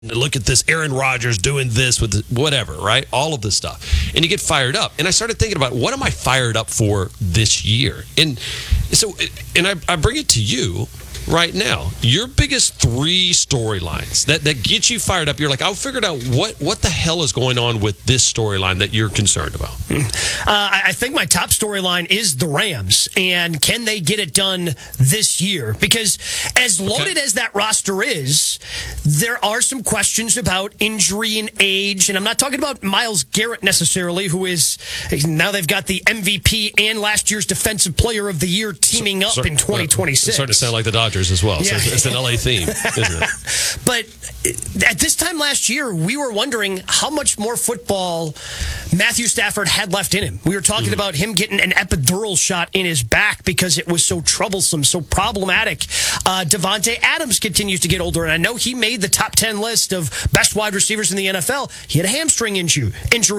look at this, Aaron Rodgers doing this with whatever, right? All of this stuff. And you get fired up. And I started thinking about, what am I fired up for this year? And so, I bring it to you right now. Your biggest three storylines that get you fired up. You're like, I'll figure out what the hell is going on with this storyline that you're concerned about. I think my top storyline is the Rams, and can they get it done this year? Because as loaded as that roster is, there are some questions about injury and age, and I'm not talking about Myles Garrett necessarily, who is, now they've got the MVP and last year's Defensive Player of the Year teaming up in 2026. It's starting to sound like the Dodgers as well. Yeah. So it's an LA theme, isn't it? But at this time last year, we were wondering how much more football Matthew Stafford had left in him. We were talking about him getting an epidural shot in his back because it was so troublesome, so problematic. Devontae Adams continues to get older, and I know he made the top 10 list of best wide receivers in the NFL. He had a hamstring injury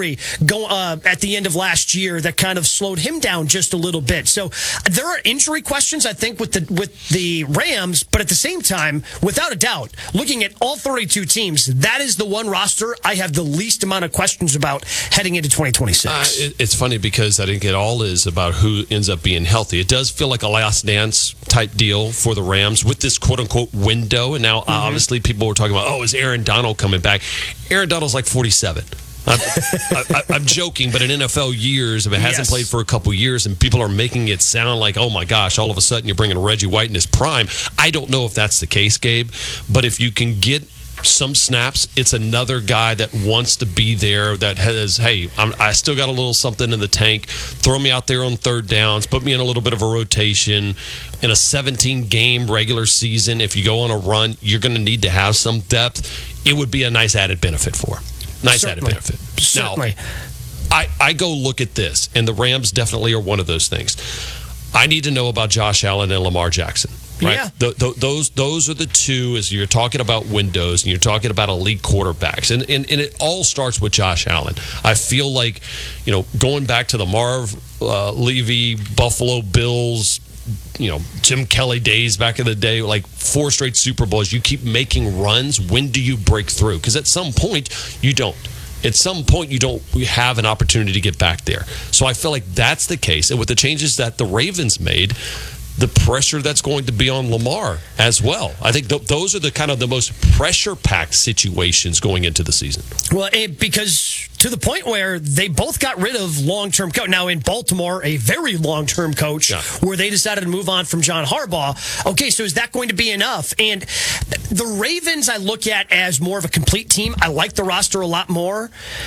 at the end of last year that kind of slowed him down just a little bit. So there are injury questions, I think, with the Rams, but at the same time, without a doubt, looking at all 32 teams, that is the one roster I have the least amount of questions about heading into 2026. It's funny because I think it all is about who ends up being healthy. It does feel like a last dance type deal for the Rams with this quote-unquote window, and now obviously people were talking about, is Aaron Donald coming back? Aaron Donald's like 47. I'm joking, but in NFL years, if it hasn't played for a couple years and people are making it sound like, oh my gosh, all of a sudden you're bringing Reggie White in his prime. I don't know if that's the case, Gabe, but if you can get some snaps, it's another guy that wants to be there, that has, hey, I still got a little something in the tank. Throw me out there on third downs, put me in a little bit of a rotation. In a 17-game regular season, if you go on a run, you're going to need to have some depth. It would be a nice added benefit for him. Added benefit. Certainly. Now, I go look at this, and the Rams definitely are one of those things. I need to know about Josh Allen and Lamar Jackson. Right? Yeah. Those are the two, as you're talking about windows and you're talking about elite quarterbacks. And it all starts with Josh Allen. I feel like, going back to the Marv Levy, Buffalo Bills, Jim Kelly days back in the day, like 4 straight Super Bowls, you keep making runs. When do you break through? Because at some point, you don't. At some point, you have an opportunity to get back there. So I feel like that's the case. And with the changes that the Ravens made, the pressure that's going to be on Lamar as well. I think those are the kind of the most pressure-packed situations going into the season. Well, because to the point where they both got rid of long-term coach. Now, in Baltimore, a very long-term coach, where they decided to move on from John Harbaugh. Okay, so is that going to be enough? And the Ravens I look at as more of a complete team. I like the roster a lot more.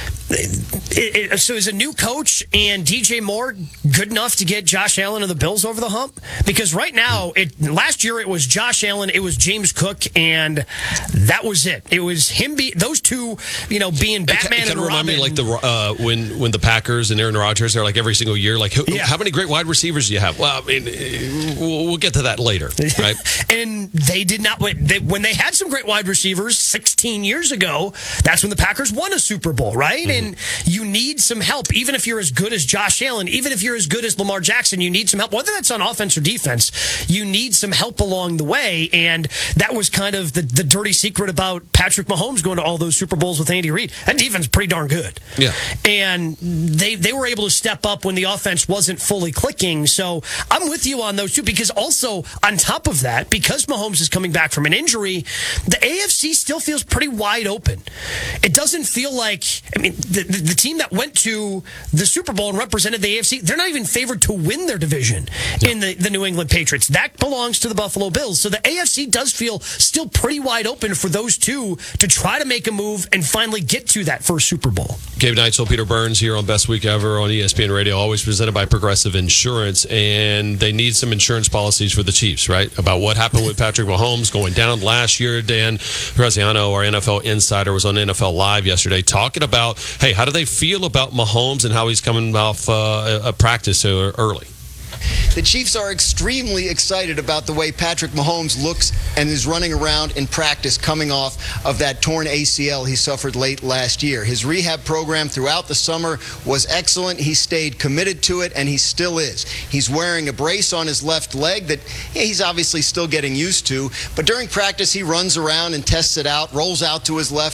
So is a new coach and DJ Moore good enough to get Josh Allen and the Bills over the hump? Because right now, last year it was Josh Allen, it was James Cook, and that was it. It was him, those two, being Batman and Robin. Remind me like when the Packers and Aaron Rodgers are like every single year, like how many great wide receivers do you have? Well, I mean, we'll get to that later, right? And they did not. When they had some great wide receivers 16 years ago, that's when the Packers won a Super Bowl, right? And you need some help, even if you're as good as Josh Allen, even if you're as good as Lamar Jackson, you need some help, whether that's on offense or defense. You need some help along the way, and that was kind of the dirty secret about Patrick Mahomes going to all those Super Bowls with Andy Reid. That defense is pretty darn good. Yeah. And they were able to step up when the offense wasn't fully clicking. So I'm with you on those two, because also on top of that, because Mahomes is coming back from an injury, the AFC still feels pretty wide open. It doesn't feel like, the team that went to the Super Bowl and represented the AFC, they're not even favored to win their division in the New England Patriots. That belongs to the Buffalo Bills. So the AFC does feel still pretty wide open for those two to try to make a move and finally get to that first Super Bowl. Gabe Neitzel, Peter Burns here on Best Week Ever on ESPN Radio, always presented by Progressive Insurance. And they need some insurance policies for the Chiefs, right? About what happened with Patrick Mahomes going down last year. Dan Graziano, our NFL insider, was on NFL Live yesterday talking about, hey, how do they feel about Mahomes and how he's coming off a practice so early? The Chiefs are extremely excited about the way Patrick Mahomes looks and is running around in practice coming off of that torn ACL he suffered late last year. His rehab program throughout the summer was excellent. He stayed committed to it, and he still is. He's wearing a brace on his left leg that he's obviously still getting used to, but during practice he runs around and tests it out, rolls out to his left,